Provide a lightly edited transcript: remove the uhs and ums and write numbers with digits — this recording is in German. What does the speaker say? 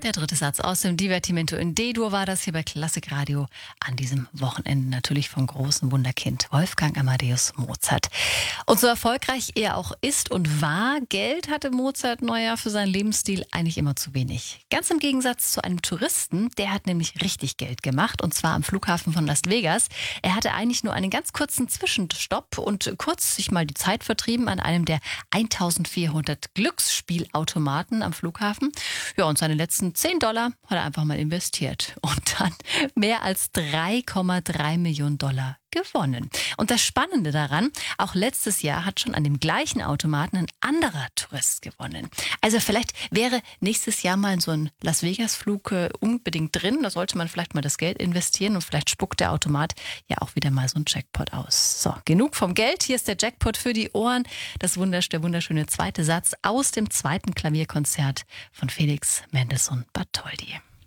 Der dritte Satz aus dem Divertimento in D-Dur war das hier bei Klassikradio an diesem Wochenende. Natürlich vom großen Wunderkind Wolfgang Amadeus Mozart. Und so erfolgreich er auch ist und war, Geld hatte Mozart Neuer für seinen Lebensstil eigentlich immer zu wenig. Ganz im Gegensatz zu einem Touristen, der hat nämlich richtig Geld gemacht und zwar am Flughafen von Las Vegas. Er hatte eigentlich nur einen ganz kurzen Zwischenstopp und kurz sich mal die Zeit vertrieben an einem der 1400 Glücksspielautomaten am Flughafen. Ja, und seine letzten $10 hat er einfach mal investiert und dann mehr als 3,3 Millionen Dollar gewonnen. Und das Spannende daran, auch letztes Jahr hat schon an dem gleichen Automaten ein anderer Tourist gewonnen. Also vielleicht wäre nächstes Jahr mal so ein Las Vegas-Flug unbedingt drin. Da sollte man vielleicht mal das Geld investieren und vielleicht spuckt der Automat ja auch wieder mal so einen Jackpot aus. So, genug vom Geld. Hier ist der Jackpot für die Ohren. Der wunderschöne zweite Satz aus dem zweiten Klavierkonzert von Felix Mendelssohn Bartholdy.